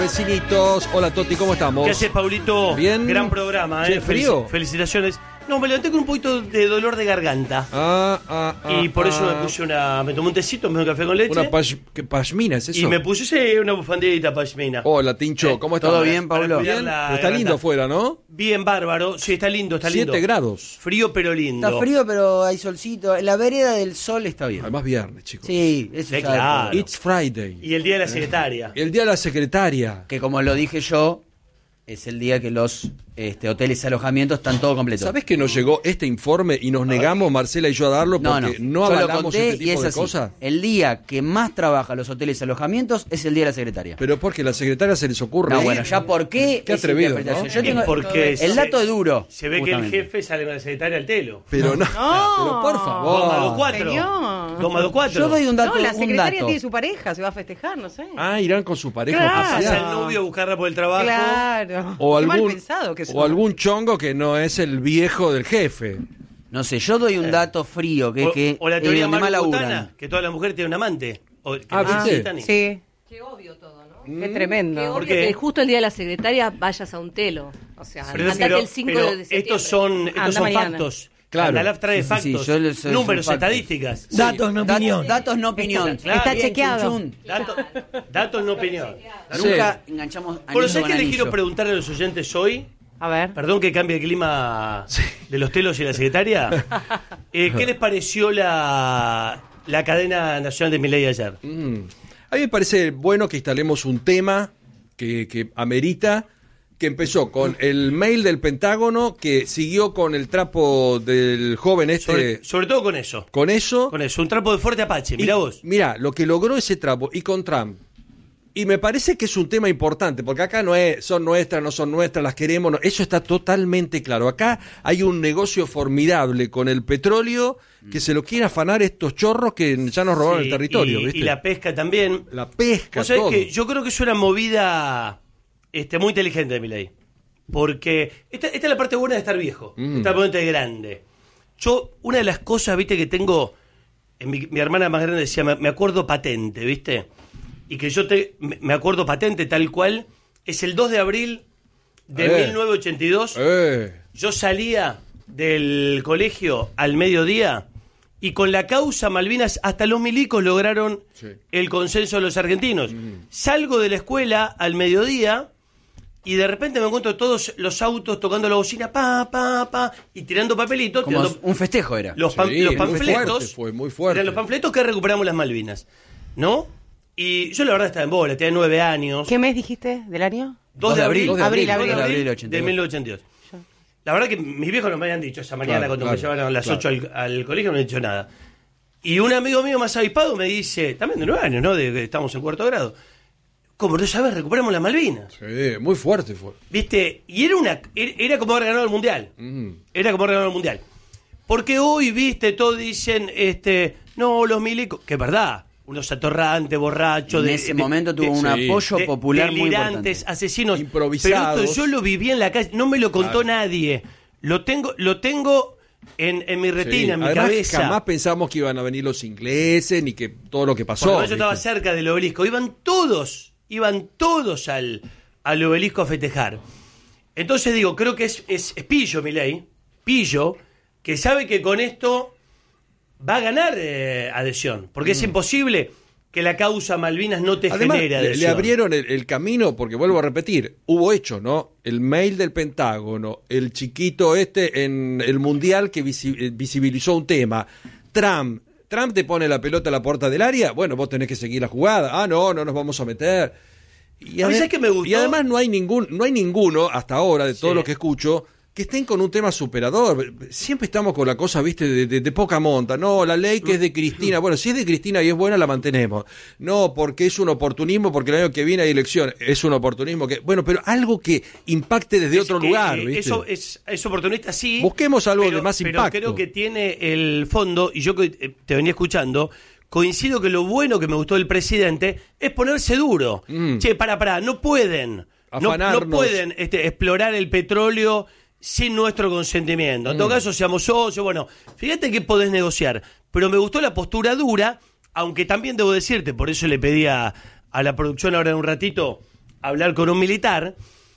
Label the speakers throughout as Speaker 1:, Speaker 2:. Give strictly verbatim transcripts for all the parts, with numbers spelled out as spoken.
Speaker 1: Vecinitos, hola Toti, ¿cómo estamos?
Speaker 2: ¿Qué haces, Paulito?
Speaker 1: Bien.
Speaker 2: Gran programa, ¿eh?
Speaker 1: Che, ¿frío?
Speaker 2: Felici- felicitaciones. No, me levanté con un poquito de dolor de garganta.
Speaker 1: Ah, ah, ah,
Speaker 2: y por eso
Speaker 1: ah.
Speaker 2: me puse una. Me tomé un tecito, me tomé un café con leche.
Speaker 1: Una pash, ¿qué pashmina es eso?
Speaker 2: Y me puse sí, una bufandita pashmina.
Speaker 1: Hola, Tincho,
Speaker 2: Eh,
Speaker 1: ¿cómo estás?
Speaker 3: ¿todo bien,
Speaker 2: Para
Speaker 3: Pablo?
Speaker 2: cuidar
Speaker 1: Bien,
Speaker 2: la
Speaker 1: pero está
Speaker 2: garganta.
Speaker 1: lindo afuera, ¿no?
Speaker 2: Bien, bárbaro. Sí, está lindo, está lindo.
Speaker 1: siete grados.
Speaker 2: Frío, pero lindo.
Speaker 3: Está frío, pero hay solcito. En la vereda del sol está bien.
Speaker 1: Además viernes, chicos.
Speaker 3: Sí, eso
Speaker 2: Sí,
Speaker 3: ya
Speaker 2: claro.
Speaker 3: es-
Speaker 1: It's Friday.
Speaker 2: Y el día de la secretaria.
Speaker 1: El día de la secretaria.
Speaker 3: Que como lo dije yo, es el día que los este, hoteles y alojamientos están todos completos.
Speaker 1: ¿Sabés que nos llegó este informe y nos negamos, Marcela y yo, a darlo
Speaker 3: No, no.
Speaker 1: porque no,
Speaker 3: Yo lo
Speaker 1: avalamos
Speaker 3: conté
Speaker 1: este
Speaker 3: y
Speaker 1: tipo
Speaker 3: es
Speaker 1: de
Speaker 3: así.
Speaker 1: cosas?
Speaker 3: El día que más trabaja los hoteles y alojamientos es el día de la secretaria.
Speaker 1: Pero porque a la secretaria se les ocurre.
Speaker 3: No,
Speaker 1: ir.
Speaker 3: bueno, ya por qué.
Speaker 1: Qué
Speaker 3: es
Speaker 1: atrevido,
Speaker 3: interpretación.
Speaker 1: ¿no?
Speaker 3: Yo tengo
Speaker 2: Porque
Speaker 3: el dato
Speaker 2: se-
Speaker 3: es duro.
Speaker 2: Se ve que el
Speaker 3: justamente.
Speaker 2: jefe sale con la secretaria al telo.
Speaker 1: Pero no.
Speaker 4: No.
Speaker 1: Pero por
Speaker 2: Dos más dos,
Speaker 1: favor.
Speaker 2: cuatro.
Speaker 4: Señor.
Speaker 2: Dos más dos, cuatro.
Speaker 3: Yo doy un dato.
Speaker 4: No, la
Speaker 3: un
Speaker 4: secretaria
Speaker 3: dato.
Speaker 4: tiene su pareja, se va a festejar, no sé.
Speaker 1: Ah, irán con su pareja
Speaker 4: Claro.
Speaker 1: a
Speaker 2: Pasa
Speaker 1: pasear.
Speaker 2: el novio a buscarla por el trabajo.
Speaker 4: Claro.
Speaker 1: O
Speaker 4: Qué mal
Speaker 1: algún,
Speaker 4: pensado que
Speaker 1: o
Speaker 4: son.
Speaker 1: algún chongo que no es el viejo del jefe.
Speaker 3: No sé, yo doy un dato frío que,
Speaker 2: O,
Speaker 3: que
Speaker 2: o la
Speaker 3: eh,
Speaker 2: teoría
Speaker 3: donde más
Speaker 2: Maru
Speaker 3: laburan.
Speaker 2: Botana, que toda la mujer tiene un amante. O, que
Speaker 1: Ah,
Speaker 2: no
Speaker 1: ¿viste?
Speaker 2: necesitan ni-
Speaker 4: Sí.
Speaker 5: Qué obvio todo, ¿no?
Speaker 4: Qué tremendo.
Speaker 5: Qué obvio
Speaker 2: ¿Por qué?
Speaker 5: que justo el día de la secretaria vayas a un telo. O sea,
Speaker 2: Pero,
Speaker 5: andate
Speaker 2: pero-
Speaker 5: el cinco
Speaker 2: pero
Speaker 5: de septiembre.
Speaker 2: estos son, estos
Speaker 4: Anda
Speaker 2: son
Speaker 4: mañana.
Speaker 2: factos.
Speaker 1: Claro.
Speaker 2: Andalaf trae
Speaker 3: Sí, sí, sí,
Speaker 2: factos,
Speaker 3: yo les- son
Speaker 2: números,
Speaker 3: factos.
Speaker 2: estadísticas.
Speaker 3: Datos, no opinión. Datos, no opinión.
Speaker 2: Claro.
Speaker 4: Está
Speaker 2: Bien,
Speaker 4: chequeado.
Speaker 3: chun, chun.
Speaker 2: Datos, datos no opinión.
Speaker 1: Sí.
Speaker 3: Nunca enganchamos anillo
Speaker 2: Bueno, ¿sabes
Speaker 3: con
Speaker 2: qué le
Speaker 3: anillo.
Speaker 2: quiero preguntar a los oyentes hoy?
Speaker 4: A ver.
Speaker 2: Perdón que cambie el clima de los telos y la secretaria. Eh, ¿Qué les pareció la, la cadena nacional de Milei ayer?
Speaker 1: Mm. A mí me parece bueno que instalemos un tema que, que amerita, que empezó con el mail del Pentágono, que siguió con el trapo del joven este.
Speaker 2: Sobre, sobre todo con eso.
Speaker 1: Con eso.
Speaker 2: Con eso, un trapo de fuerte Apache,
Speaker 1: Y
Speaker 2: mirá vos.
Speaker 1: Mirá, lo que logró ese trapo y con Trump. Y me parece que es un tema importante, porque acá no es, son nuestras, no son nuestras, las queremos, no, eso está totalmente claro. Acá hay un negocio formidable con el petróleo que se lo quieren afanar estos chorros que ya nos robaron
Speaker 2: Sí,
Speaker 1: el territorio,
Speaker 2: y,
Speaker 1: ¿viste?
Speaker 2: y la pesca también.
Speaker 1: La pesca,
Speaker 2: Vos sabés
Speaker 1: todo.
Speaker 2: que yo creo que es una movida este, muy inteligente de Milei. Porque esta, esta es la parte buena de estar viejo,
Speaker 1: Mm.
Speaker 2: estar ponente grande. Yo, una de las cosas, viste, que tengo, en mi, mi hermana más grande decía, me, me acuerdo patente, viste, y que yo te, me, me acuerdo patente tal cual, es el dos de abril de
Speaker 1: Eh.
Speaker 2: mil novecientos ochenta y dos.
Speaker 1: Eh,
Speaker 2: Yo salía del colegio al mediodía y con la causa Malvinas hasta los milicos lograron
Speaker 1: Sí.
Speaker 2: el consenso de los argentinos. Salgo de la escuela al mediodía y de repente me encuentro todos los autos tocando la bocina, pa, pa, pa, y tirando papelitos.
Speaker 3: Como
Speaker 2: tirando
Speaker 3: un festejo era.
Speaker 2: los, pam-
Speaker 1: Sí,
Speaker 2: los
Speaker 1: muy
Speaker 2: panfletos.
Speaker 1: fuerte fue, muy fuerte.
Speaker 2: Eran los panfletos que recuperamos las Malvinas. ¿No? Y yo la verdad estaba en bola, tenía nueve años.
Speaker 4: ¿Qué mes dijiste del año?
Speaker 2: dos de abril,
Speaker 1: dos de abril,
Speaker 4: abril,
Speaker 2: dos de
Speaker 3: abril,
Speaker 2: abril
Speaker 3: ochenta y
Speaker 2: de
Speaker 3: dos.
Speaker 2: mil novecientos ochenta y dos. La verdad que mis viejos no me habían dicho esa mañana
Speaker 1: Claro,
Speaker 2: cuando
Speaker 1: claro,
Speaker 2: me llevaron a las
Speaker 1: claro.
Speaker 2: ocho al, al colegio, no me han dicho nada. Y un amigo mío más avispado me dice, también de nueve años, ¿no? De que estamos en cuarto grado. ¿Cómo no sabes? Recuperamos las Malvinas.
Speaker 1: sí, muy fuerte fue.
Speaker 2: ¿Viste? Y era una era, era como haber ganado el mundial.
Speaker 1: Mm.
Speaker 2: Era como haber ganado el mundial. Porque hoy, viste, todos dicen, este, no, los milicos, que es verdad, unos atorrantes, borrachos.
Speaker 3: En
Speaker 2: de,
Speaker 3: ese
Speaker 2: de-
Speaker 3: momento tuvo
Speaker 2: de-
Speaker 3: un
Speaker 1: sí,
Speaker 3: apoyo
Speaker 2: de-
Speaker 3: popular muy
Speaker 2: delirantes,
Speaker 3: importante.
Speaker 2: asesinos.
Speaker 1: Improvisados.
Speaker 2: Pero esto yo lo viví en la calle, no me lo contó
Speaker 1: Claro.
Speaker 2: nadie. Lo tengo, lo tengo en, en mi retina,
Speaker 1: Sí.
Speaker 2: en mi
Speaker 1: Además,
Speaker 2: cabeza.
Speaker 1: jamás pensamos que iban a venir los ingleses, ni que todo lo que pasó.
Speaker 2: Porque yo estaba
Speaker 1: ¿viste?
Speaker 2: cerca del obelisco. Iban todos, iban todos al, al obelisco a festejar. Entonces digo, creo que es, es, es pillo, Milei, pillo, que sabe que con esto va a ganar eh, adhesión. Porque es imposible que la causa Malvinas no te
Speaker 1: Mm. Además,
Speaker 2: genere
Speaker 1: le,
Speaker 2: adhesión.
Speaker 1: le abrieron el, el camino, porque vuelvo a repetir, hubo hechos, ¿no? El mail del Pentágono, el chiquito este en el Mundial que visi- eh, visibilizó un tema, Trump, Trump te pone la pelota a la puerta del área, bueno, vos tenés que seguir la jugada, ah, no, no nos vamos a meter. Y,
Speaker 2: A mí,
Speaker 1: ade-
Speaker 2: ¿sabes qué me gustó?
Speaker 1: y además no hay ningún, no hay ninguno hasta ahora de todo
Speaker 2: Sí.
Speaker 1: lo que escucho que estén con un tema superador. Siempre estamos con la cosa, viste, de, de- de poca monta. No, la ley que es de Cristina. Bueno, si es de Cristina y es buena, la mantenemos. No, porque es un oportunismo, porque el año que viene hay elección. Es un oportunismo que... Bueno, pero algo que impacte desde
Speaker 2: Es-
Speaker 1: otro
Speaker 2: eh,
Speaker 1: lugar,
Speaker 2: eh,
Speaker 1: ¿viste?
Speaker 2: Eso es, es oportunista, sí.
Speaker 1: Busquemos algo
Speaker 2: pero-
Speaker 1: de más impacto.
Speaker 2: Pero creo que tiene el fondo, y yo que eh, te venía escuchando, coincido que lo bueno que me gustó del presidente es ponerse duro.
Speaker 1: Mm.
Speaker 2: Che, para, para, no pueden. No, no
Speaker 1: Afanarnos.
Speaker 2: pueden este, explorar el petróleo sin nuestro consentimiento. En todo
Speaker 1: Mm.
Speaker 2: caso, seamos socios. Bueno, fíjate que podés negociar. Pero me gustó la postura dura, aunque también debo decirte, por eso le pedí a, a la producción ahora en un ratito hablar con un militar.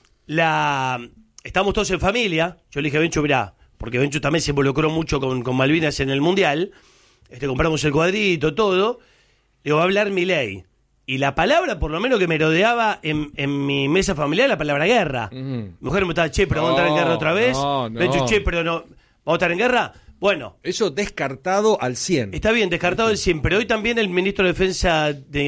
Speaker 2: La Estamos todos en familia. Yo le dije a Bencho, mirá, porque Bencho también se involucró mucho con, con Malvinas en el Mundial. Este, compramos el cuadrito, todo. Le digo, va a hablar Milei. Y la palabra, por lo menos que me rodeaba en, en mi mesa familiar, la palabra guerra. Uh-huh. Mi mujer me estaba, che, pero vamos a estar en guerra otra vez.
Speaker 1: No, no.
Speaker 2: Bencho, che, pero no, vamos a estar en guerra. Bueno.
Speaker 1: Eso descartado al cien.
Speaker 2: Está bien, descartado al cien. Pero hoy también el ministro de Defensa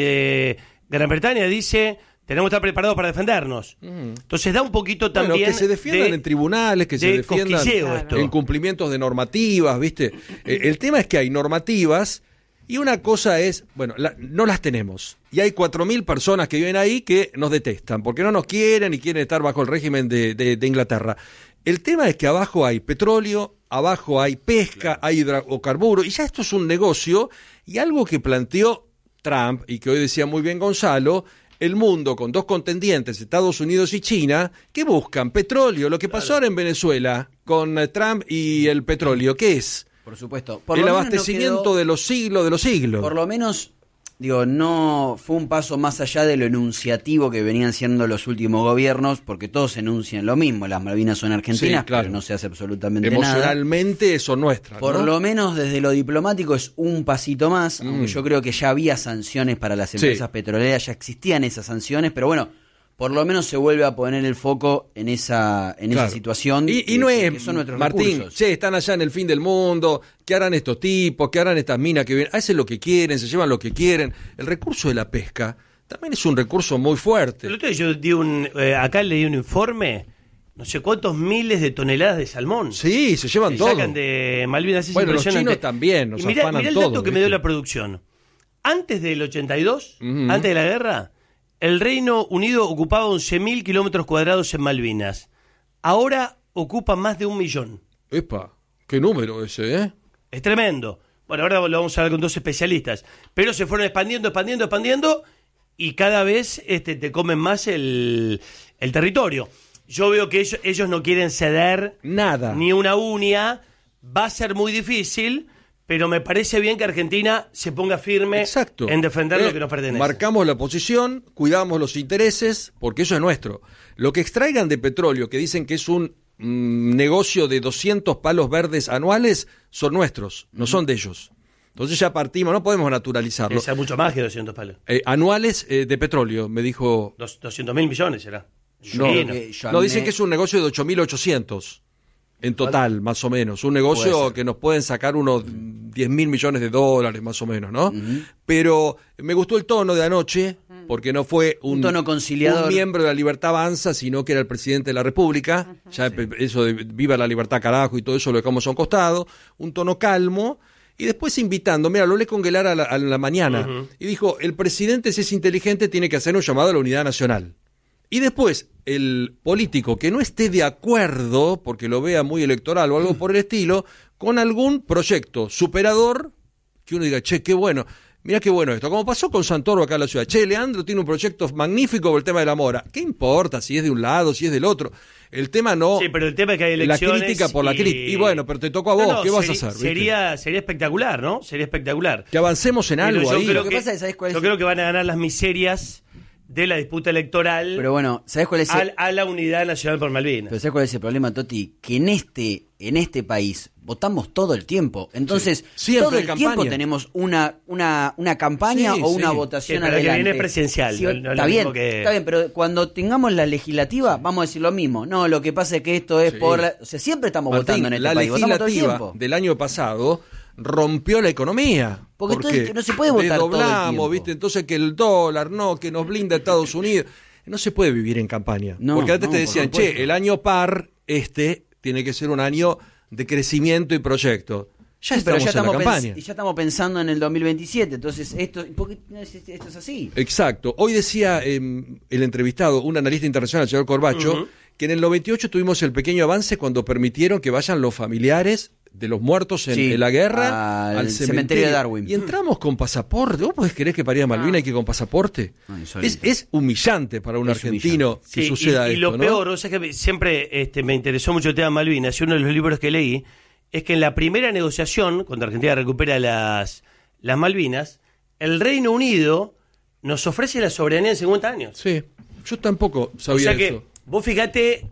Speaker 2: de Gran Bretaña dice, tenemos que estar preparados para defendernos. Uh-huh. Entonces da un poquito también...
Speaker 1: Bueno, que se defiendan
Speaker 2: de,
Speaker 1: en tribunales, que se
Speaker 2: de
Speaker 1: defiendan
Speaker 2: esto.
Speaker 1: en cumplimientos de normativas, ¿viste? eh, el tema es que hay normativas y una cosa es, bueno, la, no las tenemos. Y hay cuatro mil personas que viven ahí que nos detestan, porque no nos quieren y quieren estar bajo el régimen de, de, de Inglaterra. El tema es que abajo hay petróleo, abajo hay pesca, hay hidrocarburos, y ya esto es un negocio, y algo que planteó Trump, y que hoy decía muy bien Gonzalo, el mundo con dos contendientes, Estados Unidos y China, que buscan petróleo. Lo que pasó ahora en Venezuela con Trump y el petróleo, ¿qué es?
Speaker 3: Por supuesto. Por
Speaker 1: el
Speaker 3: lo
Speaker 1: abastecimiento
Speaker 3: no quedó,
Speaker 1: de los siglos de los siglos.
Speaker 3: Por lo menos, digo, no fue un paso más allá de lo enunciativo que venían siendo los últimos gobiernos, porque todos enuncian lo mismo. Las Malvinas son argentinas, sí, claro, pero no se hace absolutamente
Speaker 1: emocionalmente
Speaker 3: nada.
Speaker 1: Son nuestras.
Speaker 3: Por
Speaker 1: ¿no?
Speaker 3: lo menos desde lo diplomático es un pasito más, mm. aunque yo creo que ya había sanciones para las empresas sí. petroleras, ya existían esas sanciones, pero bueno, por lo menos se vuelve a poner el foco en esa en claro. esa situación.
Speaker 1: Y, y
Speaker 3: que,
Speaker 1: no es,
Speaker 3: que son nuestros
Speaker 1: Martín,
Speaker 3: recursos.
Speaker 1: che, están allá en el fin del mundo, ¿qué harán estos tipos? ¿Qué harán estas minas que vienen? Hacen lo que quieren, se llevan lo que quieren. El recurso de la pesca también es un recurso muy fuerte.
Speaker 2: El otro día yo di un, eh, acá leí un informe, no sé cuántos miles de toneladas de salmón.
Speaker 1: Sí, se llevan
Speaker 2: se
Speaker 1: todo.
Speaker 2: sacan de Malvinas. Es
Speaker 1: bueno, los
Speaker 2: impresionante.
Speaker 1: chinos también, nos
Speaker 2: y mirá,
Speaker 1: afanan
Speaker 2: mirá el
Speaker 1: todo,
Speaker 2: dato que
Speaker 1: ¿viste?
Speaker 2: me dio la producción. Antes del ochenta y dos,
Speaker 1: uh-huh.
Speaker 2: antes de la guerra, el Reino Unido ocupaba once mil kilómetros cuadrados en Malvinas. Ahora ocupa más de un millón.
Speaker 1: Epa, qué número ese, ¿eh?
Speaker 2: Es tremendo. Bueno, ahora lo vamos a hablar con dos especialistas. Pero se fueron expandiendo, expandiendo, expandiendo y cada vez este, te comen más el, el territorio. Yo veo que ellos, ellos no quieren ceder
Speaker 1: nada,
Speaker 2: ni una uña. Va a ser muy difícil, pero me parece bien que Argentina se ponga firme
Speaker 1: Exacto.
Speaker 2: en defender
Speaker 1: eh,
Speaker 2: lo que nos pertenece.
Speaker 1: Marcamos la posición, cuidamos los intereses, porque eso es nuestro. Lo que extraigan de petróleo, que dicen que es un mm, negocio de doscientos palos verdes anuales, son nuestros, no son de ellos. Entonces ya partimos, no podemos naturalizarlo.
Speaker 2: Es mucho más que doscientos palos.
Speaker 1: Eh, anuales eh, de petróleo, me dijo...
Speaker 2: Dos, doscientos mil millones será.
Speaker 1: No,
Speaker 2: sí,
Speaker 1: no. no, dicen que es un negocio de ocho mil ochocientos. En total, más o menos. Un negocio que nos pueden sacar unos diez mil millones de dólares, más o menos, ¿no? Uh-huh. Pero me gustó el tono de anoche, porque no fue un,
Speaker 3: un tono conciliador,
Speaker 1: un miembro de la Libertad Avanza, sino que era el presidente de la República. Uh-huh. Ya sí. Eso de viva la libertad, carajo, y todo eso lo dejamos a un costado. Un tono calmo. Y después invitando, mira, lo hablé con Guelar a la, a la mañana, uh-huh. y dijo, el presidente, si es inteligente, tiene que hacer un llamado a la unidad nacional. Y después, el político que no esté de acuerdo, porque lo vea muy electoral o algo por el estilo, con algún proyecto superador, que uno diga, che, qué bueno, mirá qué bueno esto. Como pasó con Santoro acá en la ciudad. Che, Leandro tiene un proyecto magnífico por el tema de la mora. ¿Qué importa si es de un lado, si es del otro? El tema no...
Speaker 2: Sí, pero el tema es que hay elecciones...
Speaker 1: La crítica por
Speaker 2: y...
Speaker 1: la crítica. Y bueno, pero te tocó a vos,
Speaker 2: no, no,
Speaker 1: ¿qué vas
Speaker 2: seri-
Speaker 1: a hacer?
Speaker 2: Sería, sería espectacular, ¿no? Sería espectacular.
Speaker 1: Que avancemos en algo
Speaker 2: yo
Speaker 1: ahí.
Speaker 2: Creo
Speaker 3: Lo
Speaker 2: que,
Speaker 3: que pasa es, ¿sabes cuál es?
Speaker 2: Yo creo que van a ganar las miserias de la disputa electoral.
Speaker 3: Pero bueno, ¿sabes cuál es el...
Speaker 2: a, a la unidad nacional por Malvinas.
Speaker 3: Pero ¿sabes cuál es el problema, Toti? Que en este en este país votamos todo el tiempo. Entonces,
Speaker 1: sí.
Speaker 3: todo el
Speaker 1: campaña.
Speaker 3: tiempo tenemos una una una campaña
Speaker 1: sí,
Speaker 3: o una
Speaker 1: sí.
Speaker 3: votación
Speaker 2: sí, pero
Speaker 3: adelante.
Speaker 2: que viene presidencial.
Speaker 3: Sí,
Speaker 2: no, no
Speaker 3: está
Speaker 2: lo
Speaker 3: bien,
Speaker 2: mismo que...
Speaker 3: está bien, pero cuando tengamos la legislativa, vamos a decir lo mismo. No, lo que pasa es que esto es
Speaker 1: sí.
Speaker 3: por... La... O sea, siempre estamos
Speaker 1: Martín,
Speaker 3: votando en este
Speaker 1: la
Speaker 3: país. Votamos todo el
Speaker 1: legislativa
Speaker 3: tiempo.
Speaker 1: del año pasado rompió la economía.
Speaker 3: Porque, todo el- no se puede votar todo el
Speaker 1: desdoblamos,
Speaker 3: tiempo.
Speaker 1: ¿viste? Entonces que el dólar, no, que nos blinda Estados Unidos. No se puede vivir en campaña.
Speaker 3: No,
Speaker 1: Porque antes
Speaker 3: no,
Speaker 1: te
Speaker 3: por
Speaker 1: decían,
Speaker 3: supuesto.
Speaker 1: che, el año par, este, tiene que ser un año de crecimiento y proyecto. Ya
Speaker 3: Sí, pero
Speaker 1: estamos
Speaker 3: ya
Speaker 1: en la
Speaker 3: estamos,
Speaker 1: campaña.
Speaker 3: pens- ya estamos pensando en el dos mil veintisiete. Entonces, esto, ¿por qué esto es así?
Speaker 1: Exacto. Hoy decía eh, el entrevistado, un analista internacional, el señor Corbacho,
Speaker 2: Uh-huh.
Speaker 1: que en el noventa y ocho tuvimos el pequeño avance cuando permitieron que vayan los familiares de los muertos en,
Speaker 3: Sí,
Speaker 1: en la guerra
Speaker 3: al
Speaker 1: al
Speaker 3: cementerio
Speaker 1: cementerio
Speaker 3: de Darwin.
Speaker 1: Y entramos con pasaporte. ¿Vos podés creer que para ir a Malvinas hay que ir con pasaporte?
Speaker 3: No, insólito.
Speaker 1: es, es humillante para un
Speaker 3: Es
Speaker 1: argentino que
Speaker 2: Sí,
Speaker 1: suceda
Speaker 2: y, y
Speaker 1: esto,
Speaker 2: lo
Speaker 1: ¿no?
Speaker 2: peor, o sea que siempre este, me interesó mucho el tema Malvinas, y uno de los libros que leí es que en la primera negociación, cuando Argentina recupera las, las Malvinas, el Reino Unido nos ofrece la soberanía en cincuenta años.
Speaker 1: Sí. Yo tampoco
Speaker 2: O
Speaker 1: sabía
Speaker 2: sea que
Speaker 1: eso.
Speaker 2: vos fíjate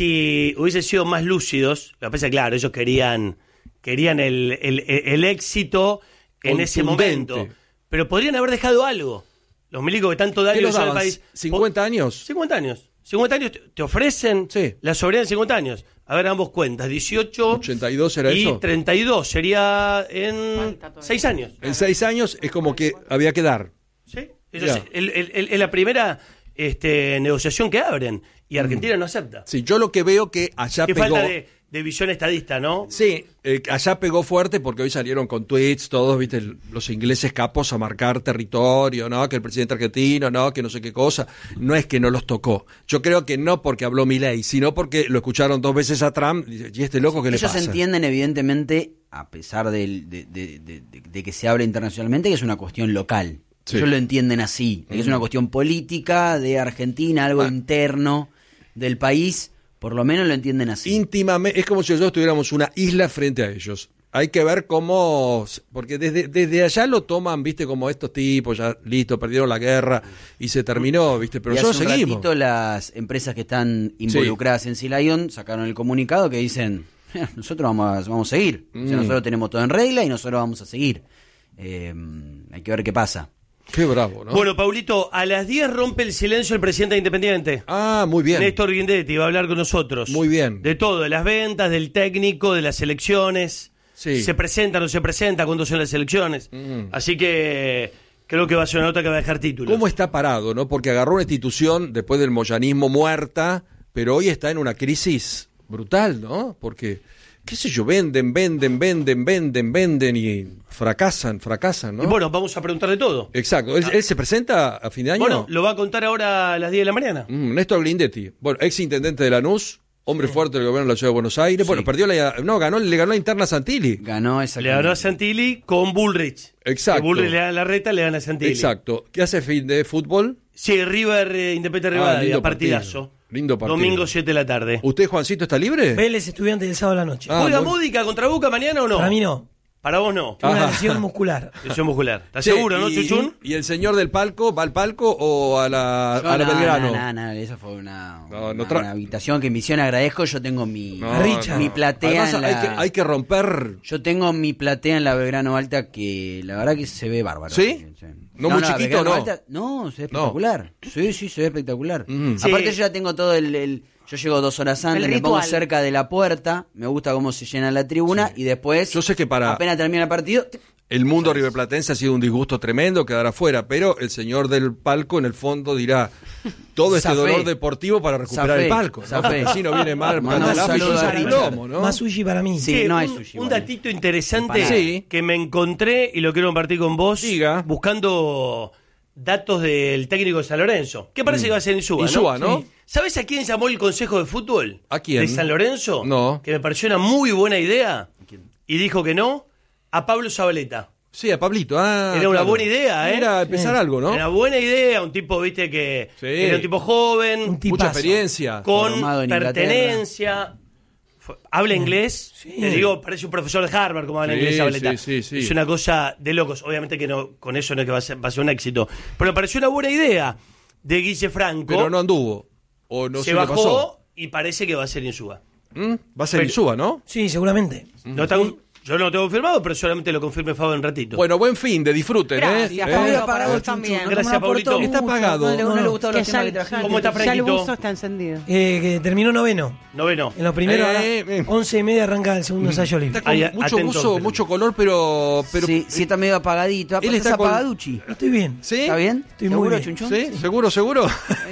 Speaker 2: si hubiesen sido más lúcidos. Lo que pasa es claro, ellos querían, querían el, el, el éxito en ese
Speaker 1: Contundente.
Speaker 2: momento. Pero podrían haber dejado algo. Los milicos que tanto
Speaker 1: ¿Qué
Speaker 2: daño
Speaker 1: nos
Speaker 2: hicieron al
Speaker 1: daban?
Speaker 2: país.
Speaker 1: ¿cincuenta años?
Speaker 2: cincuenta años. cincuenta años te- te ofrecen
Speaker 1: Sí.
Speaker 2: la soberanía en cincuenta años. A ver, ambos cuentas. dieciocho
Speaker 1: ¿ochenta y dos era
Speaker 2: y
Speaker 1: eso?
Speaker 2: treinta y dos. Sería en
Speaker 4: Falta todavía.
Speaker 2: seis años.
Speaker 1: En seis años es como que había que dar.
Speaker 2: ¿Sí? Ellos-
Speaker 1: Ya.
Speaker 2: el- el- el- es la primera este, negociación que abren. Y Argentina no acepta.
Speaker 1: Sí, yo lo que veo que allá
Speaker 2: Qué
Speaker 1: pegó...
Speaker 2: falta de, de visión estadista, ¿no?
Speaker 1: Sí, eh, allá pegó fuerte porque hoy salieron con tweets todos, viste, el- los ingleses capos a marcar territorio, ¿no? Que el presidente argentino, ¿no? Que no sé qué cosa. No es que no los tocó. Yo creo que no porque habló Milei, sino porque lo escucharon dos veces a Trump. Y, y este loco, ¿qué le
Speaker 3: Ellos
Speaker 1: pasa?
Speaker 3: entienden, evidentemente, a pesar del- de, de- de- de- de que se habla internacionalmente, que es una cuestión local.
Speaker 1: Sí.
Speaker 3: Ellos lo entienden así, de que es una cuestión política de Argentina, algo
Speaker 1: Ah.
Speaker 3: interno del país, por lo menos lo entienden así.
Speaker 1: Íntimamente, es como si nosotros tuviéramos una isla frente a ellos. Hay que ver cómo, porque desde, desde allá lo toman, viste, como estos tipos, ya listo, perdieron la guerra y se terminó, viste, pero
Speaker 3: y
Speaker 1: nosotros
Speaker 3: hace un
Speaker 1: seguimos.
Speaker 3: ratito las empresas que están involucradas en Sea Lion sacaron el comunicado que dicen, "Eh, nosotros vamos a, vamos a seguir, o sea,
Speaker 1: Mm.
Speaker 3: nosotros tenemos todo en regla y nosotros vamos a seguir. Eh, hay que ver qué pasa.
Speaker 1: Qué bravo, ¿no?
Speaker 2: Bueno, Paulito, a las diez rompe el silencio el presidente de Independiente.
Speaker 1: Ah, muy bien.
Speaker 2: Néstor Guindetti va a hablar con nosotros.
Speaker 1: Muy bien.
Speaker 2: De todo, de las ventas, del técnico, de las elecciones.
Speaker 1: Sí.
Speaker 2: Se presenta, no se presenta, cuándo son las elecciones.
Speaker 1: Mm.
Speaker 2: Así que creo que va a ser una nota que va a dejar títulos.
Speaker 1: ¿Cómo está parado, no? Porque agarró una institución después del moyanismo muerta, pero hoy está en una crisis brutal, ¿no? Porque, qué sé yo, venden, venden, venden, venden, venden y fracasan, fracasan, ¿no?
Speaker 2: Y bueno, vamos a preguntarle todo.
Speaker 1: Exacto. ¿Él, él se presenta a fin de año?
Speaker 2: Bueno, lo va a contar ahora a las diez de la mañana.
Speaker 1: Mm, Néstor Grindetti, bueno, ex intendente de Lanús, hombre fuerte del gobierno de la Ciudad de Buenos Aires. Bueno, perdió la... No, ganó, le ganó la interna a Santilli.
Speaker 3: Ganó esa
Speaker 2: Le ganó a Santilli con Bullrich.
Speaker 1: Exacto.
Speaker 2: Que Bullrich le da la reta, le gana a Santilli.
Speaker 1: Exacto. ¿Qué hace fin de fútbol?
Speaker 2: Sí, River, eh, Independiente
Speaker 1: Ah,
Speaker 2: Rivadavia,
Speaker 1: lindo
Speaker 2: partidazo.
Speaker 1: partido. Lindo partido.
Speaker 2: Domingo siete de la tarde.
Speaker 1: ¿Usted, Juancito, está libre?
Speaker 6: Vélez Estudiantes del sábado a la noche.
Speaker 1: Ah,
Speaker 2: ¿Juega
Speaker 1: muy-
Speaker 2: Módica contra Boca mañana o no?
Speaker 6: Para mí no.
Speaker 2: Para vos no.
Speaker 6: Tengo una
Speaker 1: Ajá.
Speaker 6: lesión muscular.
Speaker 2: Lesión muscular. ¿Estás
Speaker 1: Che,
Speaker 2: seguro, no,
Speaker 1: y,
Speaker 2: Chuchún?
Speaker 1: ¿Y el señor del palco va al palco o a la,
Speaker 3: Yo,
Speaker 1: a la
Speaker 3: no,
Speaker 1: Belgrano?
Speaker 3: No, no, no, esa fue una,
Speaker 1: No, no
Speaker 3: una,
Speaker 1: tra-
Speaker 3: una habitación que en Misión agradezco. Yo tengo mi,
Speaker 1: No,
Speaker 6: Richard.
Speaker 3: mi platea
Speaker 1: Además,
Speaker 3: en
Speaker 1: hay,
Speaker 3: la...
Speaker 1: que, hay que romper.
Speaker 3: Yo tengo mi platea en la Belgrano Alta que la verdad que se ve bárbaro.
Speaker 1: ¿Sí? No muy
Speaker 3: la
Speaker 1: chiquito,
Speaker 3: Belgrano
Speaker 1: no.
Speaker 3: Alta- no, se ve espectacular. Sí, sí, se ve espectacular.
Speaker 1: Mm.
Speaker 2: Sí.
Speaker 3: Aparte yo ya tengo todo el... el- yo llego dos horas antes,
Speaker 4: El
Speaker 3: me pongo
Speaker 4: ritual.
Speaker 3: cerca de la puerta, me gusta cómo se llena la tribuna y después,
Speaker 1: Yo sé que para-
Speaker 3: apenas termina el partido,
Speaker 1: El mundo riverplatense ha sido un disgusto tremendo quedar afuera, pero el señor del palco en el fondo dirá todo este
Speaker 3: Zafé.
Speaker 1: dolor deportivo para recuperar
Speaker 3: Zafé.
Speaker 1: el palco. ¿no?
Speaker 3: Zafé.
Speaker 1: Porque si no viene mal,
Speaker 3: Manda
Speaker 1: mal
Speaker 3: un
Speaker 1: lápiz,
Speaker 3: saludo
Speaker 1: un
Speaker 3: a Richard.
Speaker 1: plomo, ¿no?
Speaker 6: Más sushi para mí.
Speaker 3: Sí,
Speaker 2: Che,
Speaker 3: no
Speaker 2: un,
Speaker 3: hay sushi,
Speaker 2: un
Speaker 3: vale.
Speaker 2: datito interesante
Speaker 3: Empanada.
Speaker 1: Sí.
Speaker 2: que me encontré y lo quiero compartir con vos.
Speaker 1: Diga.
Speaker 2: Buscando datos del técnico de San Lorenzo. ¿Qué parece que va a ser Insúa,
Speaker 1: Insúa, ¿no?
Speaker 2: Sí. ¿Sabes a quién llamó el Consejo de Fútbol?
Speaker 1: ¿A quién?
Speaker 2: ¿De San Lorenzo?
Speaker 1: No.
Speaker 2: Que me pareció una muy buena idea. Y dijo que no. A Pablo Zabaleta.
Speaker 1: Sí, a Pablito. Ah,
Speaker 2: Era una
Speaker 1: claro.
Speaker 2: buena idea, ¿eh?
Speaker 1: Era empezar algo, ¿no?
Speaker 2: Era buena idea, un tipo, viste, que
Speaker 1: Sí.
Speaker 2: era un tipo joven,
Speaker 6: Un
Speaker 1: Mucha
Speaker 6: tipazo.
Speaker 1: experiencia.
Speaker 2: con
Speaker 3: Formado en
Speaker 2: pertenencia. Fue- Habla inglés, te digo, parece un profesor de Harvard como habla
Speaker 1: Sí,
Speaker 2: inglés Zabaleta.
Speaker 1: sí, sí, sí.
Speaker 2: Es una cosa de locos. Obviamente que no, con eso no es que va a ser, va a ser un éxito. Pero me pareció una buena idea de Guille Franco.
Speaker 1: Pero no anduvo. O no
Speaker 2: se
Speaker 1: sé qué
Speaker 2: bajó
Speaker 1: pasó.
Speaker 2: y parece que va a ser Insúa.
Speaker 1: ¿Mm? Va a ser
Speaker 2: Pero-
Speaker 1: Insúa, ¿no?
Speaker 6: Sí, seguramente.
Speaker 2: No está- yo no lo tengo confirmado, pero solamente lo confirme Fabio en ratito.
Speaker 1: Bueno, buen fin de disfruten,
Speaker 4: Gracias,
Speaker 1: ¿eh?
Speaker 4: Pablo,
Speaker 1: ¿Eh?
Speaker 6: Está
Speaker 4: para
Speaker 6: apagado,
Speaker 4: vos
Speaker 6: Chuchu,
Speaker 4: también.
Speaker 6: no
Speaker 2: Gracias,
Speaker 6: me aportó
Speaker 2: Pablito.
Speaker 1: Está
Speaker 6: mucho,
Speaker 1: apagado.
Speaker 6: No, le- no No, le no. gustaron
Speaker 4: Que
Speaker 6: los temas
Speaker 4: ya,
Speaker 6: que trajiste.
Speaker 4: ya-
Speaker 2: ¿Cómo está
Speaker 4: ya el
Speaker 2: Franquito?
Speaker 4: buzo está encendido.
Speaker 6: Eh, que terminó noveno.
Speaker 2: Noveno.
Speaker 6: En los primeros,
Speaker 1: Eh,
Speaker 6: ahora,
Speaker 1: eh.
Speaker 6: once y media arranca el segundo ensayo libre.
Speaker 1: Está con
Speaker 2: Ahí,
Speaker 1: mucho
Speaker 2: atento,
Speaker 1: uso,
Speaker 2: pero-
Speaker 1: mucho color, pero... pero
Speaker 3: sí, sí está medio apagadito. Aparte
Speaker 1: está
Speaker 3: es
Speaker 1: con-
Speaker 3: apagaduchi.
Speaker 6: Estoy bien.
Speaker 1: ¿Sí?
Speaker 3: ¿Está bien?
Speaker 6: Estoy muy
Speaker 3: ¿Seguro,
Speaker 6: bien.
Speaker 3: Chunchún?
Speaker 1: ¿Sí? ¿Seguro, seguro?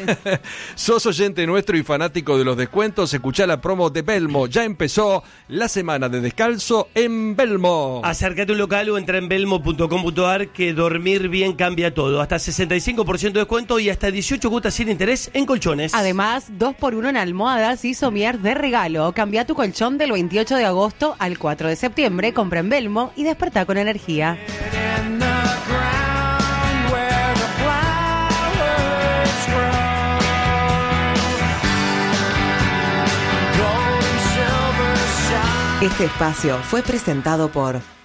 Speaker 1: Sos oyente nuestro y fanático de los descuentos. Escuchá la promo de Belmo. Ya empezó la semana de descalzo en Belmo.
Speaker 2: Acércate a un local o entra en belmo punto com punto a r que dormir bien cambia todo. Hasta sesenta y cinco por ciento de descuento y hasta dieciocho cuotas sin interés en colchones.
Speaker 4: Además, dos por uno en almohadas y somier de regalo. Cambia tu colchón del veintiocho de agosto al cuatro de septiembre. Compra en Belmo y despertá con energía.
Speaker 7: Este espacio fue presentado por